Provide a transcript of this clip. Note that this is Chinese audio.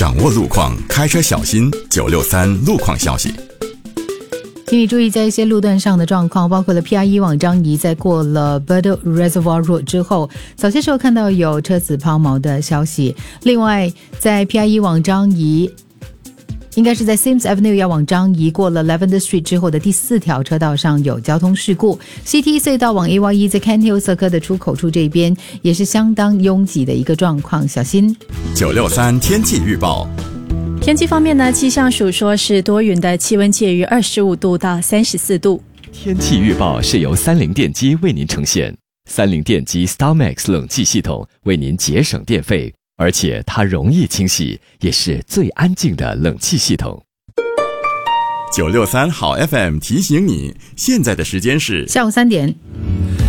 掌握路况，开车小心。963路况消息。 请你注意，在一些路段上的状况，包括了 PR1 往张仪在过了 Burdo Reservoir Road 之后，早些时候看到有车子抛锚的消息。另外，在 PR1 往张仪，应该是在 Sims Avenue 要往张仪过了 Lavender Street 之后的第4条车道上有交通事故。CT 隧道往 AYE 在 Kent Hill Circle 的出口处这边也是相当拥挤的一个状况，小心。 963天气预报。 天气方面呢，气象署说是多云的，气温介于25度到34度。 天气预报是由30电机为您呈现。30电机 StarMax 冷气系统为您节省电费，而且它容易清洗，也是最安静的冷气系统。 963好 FM 提醒你，现在的时间是下午3点。